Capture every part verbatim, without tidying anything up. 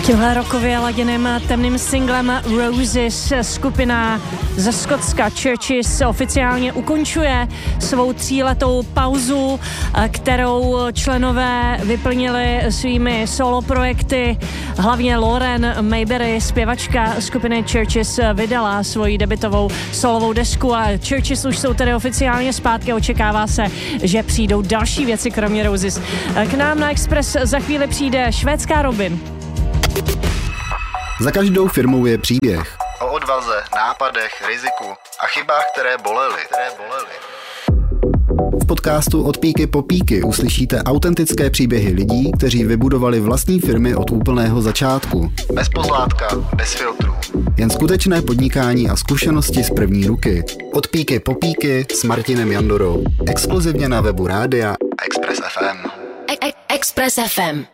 Tímhle rokově laděným temným singlem Roses skupina ze Skotska Churches oficiálně ukončuje svou tříletou pauzu, kterou členové vyplnili svými solo projekty. Hlavně Lauren Mayberry, zpěvačka skupiny Churches, vydala svoji debutovou solovou desku a Churches už jsou tedy oficiálně zpátky. Očekává se, že přijdou další věci kromě Roses. K nám na Express za chvíli přijde švédská Robin. Za každou firmou je příběh. O odvaze, nápadech, riziku a chybách, které bolely. Které bolely. V podcastu Od píky po píky uslyšíte autentické příběhy lidí, kteří vybudovali vlastní firmy od úplného začátku. Bez pozlátka, bez filtrů. Jen skutečné podnikání a zkušenosti z první ruky. Od píky po píky s Martinem Jandorou. Exkluzivně na webu rádia Express ef em. Express ef em.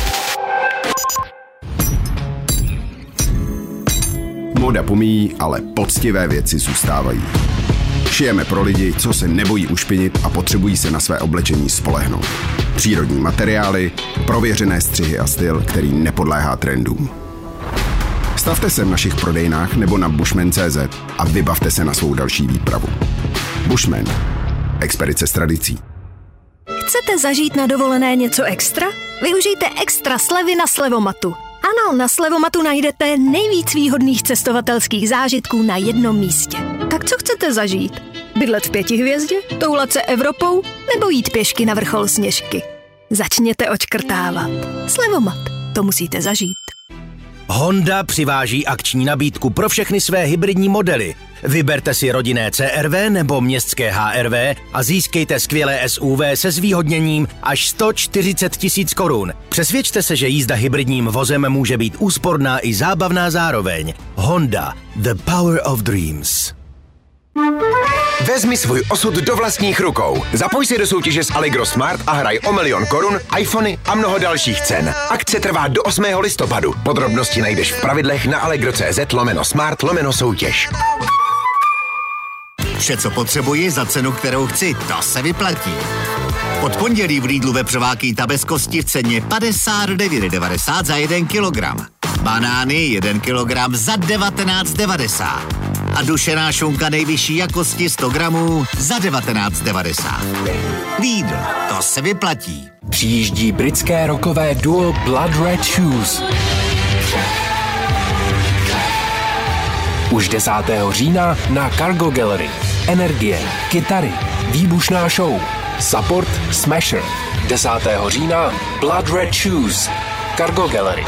Moda pomíjí, ale poctivé věci zůstávají. Šijeme pro lidi, co se nebojí ušpinit a potřebují se na své oblečení spolehnout. Přírodní materiály, prověřené střihy a styl, který nepodléhá trendům. Stavte se v našich prodejnách nebo na bushman tečka cé zet a vybavte se na svou další výpravu. Bushman. Expedice s tradicí. Chcete zažít na dovolené něco extra? Využijte extra slevy na Slevomatu. Ano, na Slevomatu najdete nejvíc výhodných cestovatelských zážitků na jednom místě. Tak co chcete zažít? Bydlet v pěti hvězdě? Toulat se Evropou? Nebo jít pěšky na vrchol Sněžky? Začněte odškrtávat. Slevomat. To musíte zažít. Honda přiváží akční nabídku pro všechny své hybridní modely. Vyberte si rodinné cé er vé nebo městské há er vé a získejte skvělé es ú vé se zvýhodněním až sto čtyřicet tisíc korun. Přesvědčte se, že jízda hybridním vozem může být úsporná i zábavná zároveň. Honda. The power of dreams. Vezmi svůj osud do vlastních rukou. Zapoj se do soutěže s Allegro Smart a hraj o milion korun, iPhony a mnoho dalších cen. Akce trvá do osmého listopadu. Podrobnosti najdeš v pravidlech na allegro tečka cé zet lomeno smart lomeno soutěž. Vše, co potřebuji za cenu, kterou chci, to se vyplatí. Od pondělí v Lidlu vepřová kýta bez kosti v ceně padesát devět devadesát za jeden kilogram. Banány jeden kilogram za devatenáct devadesát. A dušená šunka nejvyšší jakosti sto gramů za devatenáct devadesát. Lidl, to se vyplatí. Přijíždí britské rockové duo Blood Red Shoes. Už desátého října na Cargo Gallery. Energie, kytary, výbušná show. Support Smasher. desátého října Blood Red Shoes. Cargo Gallery.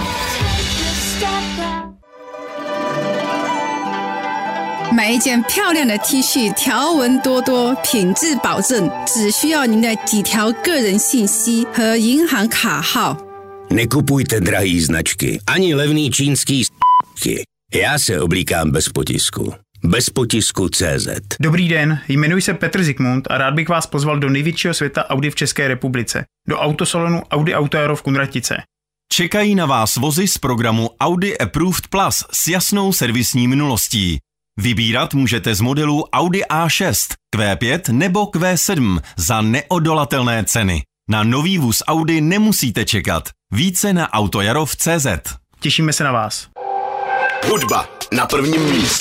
买一件漂亮的 T 恤，条纹多多，品质保证，只需要您的几条个人信息和银行卡号。 Nekupujte drahý značky, ani levný čínský s***ky. Já se oblíkám bez potisku. Bez potisku tečka cé zet. Dobrý den, jmenuji se Petr Zikmund a rád bych vás pozval do největšího světa Audi v České republice, do autosalonu Audi Auto Aero v Kunratice. Čekají na vás vozy z programu Audi Approved Plus s jasnou servisní minulostí. Vybírat můžete z modelů Audi á šest, Q pět nebo Q sedm za neodolatelné ceny. Na nový vůz Audi nemusíte čekat. Více na autojarov tečka cé zet. Těšíme se na vás. Hudba na prvním místě.